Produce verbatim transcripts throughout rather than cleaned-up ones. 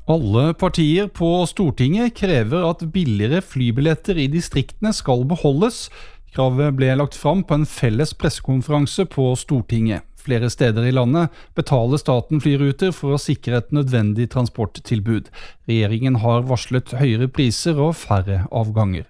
Alle partier på Stortinget krever at billigere flybilletter i distriktene skal beholdes. Kravet ble lagt fram på en felles pressekonferanse på Stortinget. Flere steder i landet betaler staten flyruter for å sikre et nødvendig transporttilbud. Regjeringen har varslet høyere priser og færre avganger.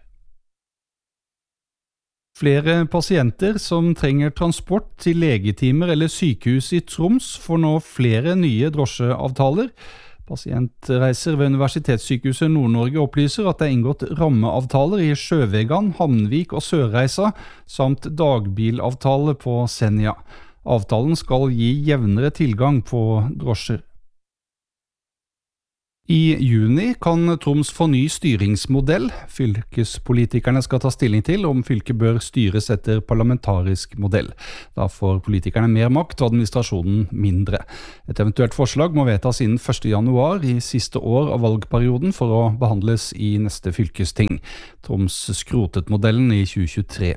Flere pasienter som trenger transport til legetimer eller sykehus i Troms får nå flere nye drosjeavtaler. Pasientreiser ved Universitetssykehuset Nord-Norge opplyser at det er inngått rammeavtaler i Sjøvegan, Hamnvik og Sørreisa, samt dagbilavtale på Senja. Avtalen skal gi jevnere tilgang på drosjer. I juni kan Troms få ny styringsmodell. Fylkespolitikerne skal ta stilling til om fylket bør styres etter parlamentarisk modell. Da får politikerne mer makt og administrasjonen mindre. Et eventuelt forslag må vedtas innen første januar i siste år av valgperioden for å behandles i neste fylkesting. Troms skrotet modellen i tjue tjuetre.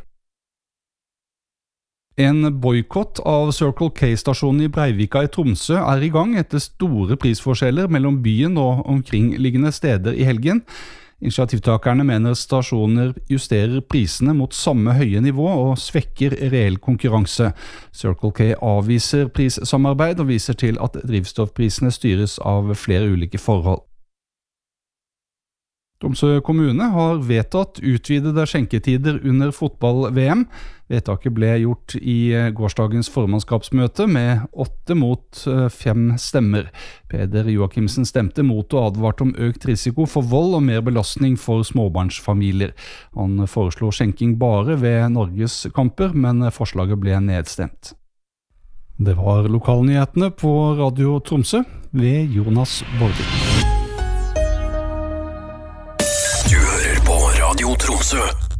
En boykott av Circle K-stasjonen i Breivika i Tromsø er i gang etter store prisforskjeller mellom byen og omkringliggende steder i helgen. Initiativtakerne mener stasjoner justerer prisene mot samme høye nivå og svekker reell konkurranse. Circle K avviser prissamarbeid og viser til at drivstoffprisene styres av flere ulike forhold. Tromsø kommune har vedtatt utvidede skjenketider under fotball-V M. Vedtaket ble gjort i gårsdagens formannskapsmøte med åtte mot fem stemmer. Peder Joakimsen stemte mot og advarte om økt risiko for vold og mer belastning for småbarnsfamilier. Han foreslo skjenking bare ved Norges kamper, men forslaget ble nedstemt. Det var lokalnyhetene på Radio Tromsø ved Jonas Borge. Du hører på Radio Tromsø.